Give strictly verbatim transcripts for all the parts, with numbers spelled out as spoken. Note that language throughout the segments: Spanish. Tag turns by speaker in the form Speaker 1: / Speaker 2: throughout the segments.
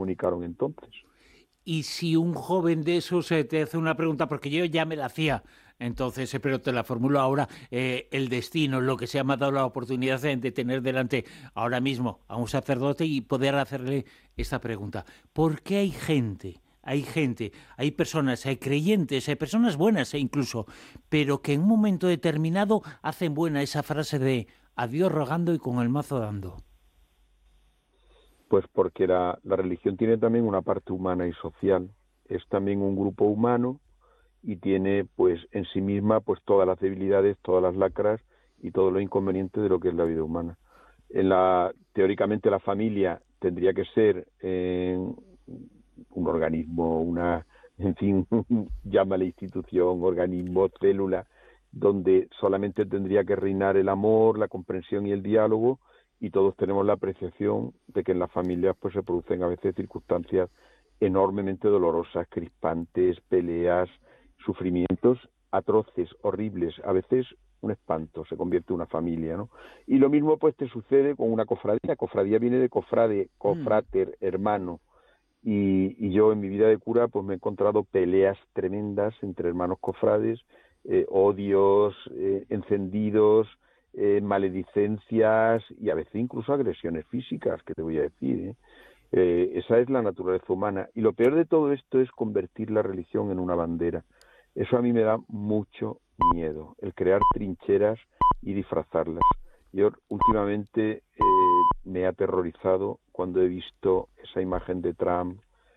Speaker 1: comunicaron entonces.
Speaker 2: Y si un joven de esos eh, te hace una pregunta, porque yo ya me la hacía, entonces, eh, pero te la formulo ahora, eh, el destino, lo que se me ha dado la oportunidad de, de tener delante ahora mismo a un sacerdote y poder hacerle esta pregunta. ¿Por qué hay gente, hay gente, hay personas, hay creyentes, hay personas buenas eh, incluso, pero que en un momento determinado hacen buena esa frase de a Dios rogando y con el mazo dando?
Speaker 1: Pues porque la, la religión tiene también una parte humana y social. Es también un grupo humano y tiene pues en sí misma pues todas las debilidades, todas las lacras y todo lo inconveniente de lo que es la vida humana. En la, teóricamente la familia tendría que ser eh, un organismo, una, en fin, llámale institución, organismo, célula, donde solamente tendría que reinar el amor, la comprensión y el diálogo, y todos tenemos la apreciación de que en las familias pues se producen a veces circunstancias enormemente dolorosas, crispantes, peleas, sufrimientos atroces, horribles, a veces un espanto, se convierte en una familia, ¿no? Y lo mismo pues te sucede con una cofradía. Cofradía viene de cofrade,
Speaker 2: Mm.
Speaker 1: cofrater, hermano. Y, y yo en mi vida de cura pues me he encontrado peleas tremendas entre hermanos cofrades, eh, odios, eh, encendidos, eh, maledicencias y a veces incluso agresiones físicas, que te voy a decir, ¿eh? Eh, esa es la naturaleza humana. Y lo peor de todo esto es convertir la religión en una bandera. Eso a mí me da mucho miedo, el crear trincheras y disfrazarlas. Yo últimamente eh, me he aterrorizado cuando he visto esa imagen de Trump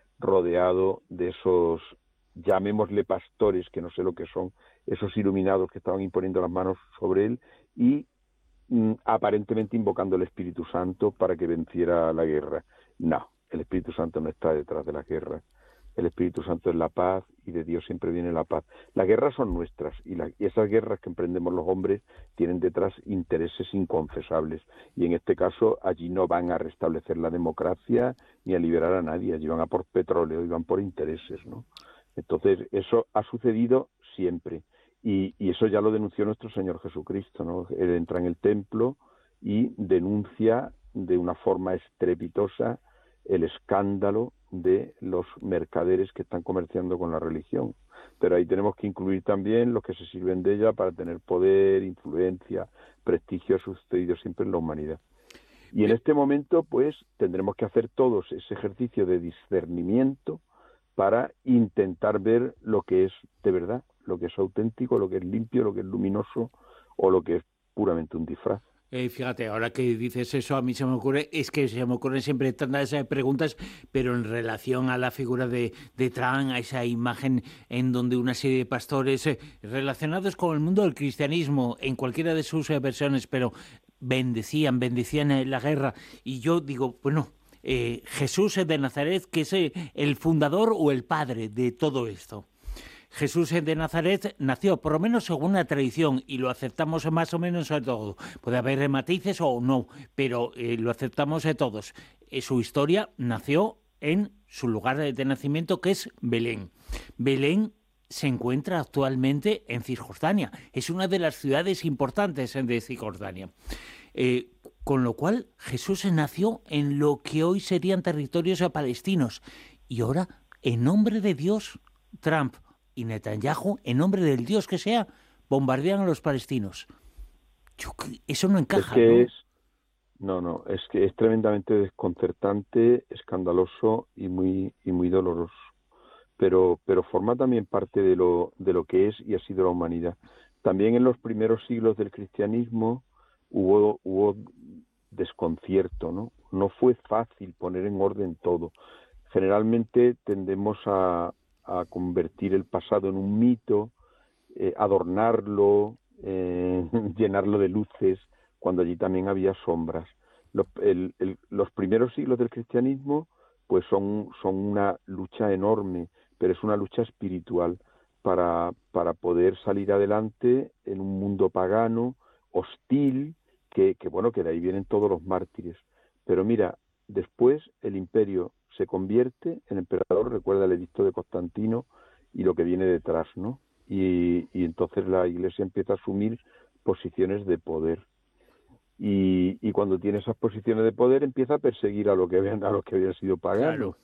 Speaker 1: rodeado de esos, llamémosle pastores, que no sé lo que son, esos iluminados que estaban imponiendo las manos sobre él y mm, aparentemente invocando el Espíritu Santo para que venciera la guerra. No, el Espíritu Santo no está detrás de la guerra. El Espíritu Santo es la paz y de Dios siempre viene la paz. Las guerras son nuestras y, la, y esas guerras que emprendemos los hombres tienen detrás intereses inconfesables. Y en este caso allí no van a restablecer la democracia ni a liberar a nadie. Allí van a por petróleo y van por intereses, ¿no? Entonces eso ha sucedido siempre. Y, y eso ya lo denunció nuestro Señor Jesucristo, ¿no? Él entra en el templo y denuncia de una forma estrepitosa el escándalo de los mercaderes que están comerciando con la religión. Pero ahí tenemos que incluir también los que se sirven de ella para tener poder, influencia, prestigio. Ha sucedido siempre en la humanidad. Y en este momento, pues, tendremos que hacer todos ese ejercicio de discernimiento para intentar ver lo que es de verdad, lo que es auténtico, lo que es limpio, lo que es luminoso o lo que es puramente un disfraz.
Speaker 2: Eh, fíjate, ahora que dices eso, a mí se me ocurre, es que se me ocurren siempre tantas eh, preguntas, pero en relación a la figura de, de Trump, a esa imagen en donde una serie de pastores eh, relacionados con el mundo del cristianismo, en cualquiera de sus eh, versiones, pero bendecían, bendecían eh, la guerra. Y yo digo, bueno, eh, Jesús de Nazaret, que es eh, el fundador o el padre de todo esto. Jesús de Nazaret nació, por lo menos según la tradición, y lo aceptamos más o menos a todo. Puede haber matices o no, pero eh, lo aceptamos a todos. Eh, su historia nació en su lugar de nacimiento, que es Belén. Belén se encuentra actualmente en Cisjordania. Es una de las ciudades importantes de Cisjordania. Eh, con lo cual, Jesús nació en lo que hoy serían territorios palestinos. Y ahora, en nombre de Dios, Trump y Netanyahu, en nombre del Dios que sea, bombardean a los palestinos. Yo, eso no
Speaker 1: Es
Speaker 2: encaja,
Speaker 1: que
Speaker 2: ¿no?
Speaker 1: es, no, no, es que es tremendamente desconcertante, escandaloso y muy, y muy doloroso. Pero, pero forma también parte de lo, de lo que es y ha sido la humanidad. También en los primeros siglos del cristianismo hubo, hubo desconcierto, ¿no? No fue fácil poner en orden todo. Generalmente tendemos a, a convertir el pasado en un mito, eh, adornarlo, eh, llenarlo de luces, cuando allí también había sombras. Los, el, el, los primeros siglos del cristianismo pues son, son una lucha enorme, pero es una lucha espiritual para, para poder salir adelante en un mundo pagano, hostil, que, que bueno, que de ahí vienen todos los mártires. Pero mira, después el imperio se convierte en emperador, recuerda el edicto de Constantino y lo que viene detrás, ¿no? Y, y entonces la Iglesia empieza a asumir posiciones de poder. Y, y cuando tiene esas posiciones de poder empieza a perseguir a, lo que, a los que habían sido paganos.
Speaker 2: Claro.